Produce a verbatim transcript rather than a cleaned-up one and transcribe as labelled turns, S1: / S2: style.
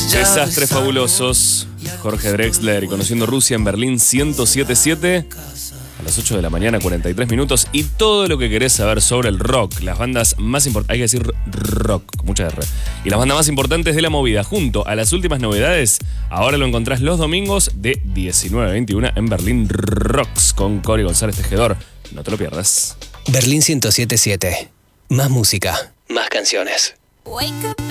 S1: Desastres fabulosos. Jorge Drexler y Conociendo Rusia en Berlín ciento siete siete. A las ocho de la mañana, cuarenta y tres minutos. Y todo lo que querés saber sobre el rock. Las bandas más importantes. Hay que decir rock, con mucha R. Y las bandas más importantes de la movida. Junto a las últimas novedades. Ahora lo encontrás los domingos de diecinueve a veintiuno en Berlín Rocks. Con Cory González Tejedor. No te lo pierdas.
S2: Berlín ciento siete siete. Más música, más canciones.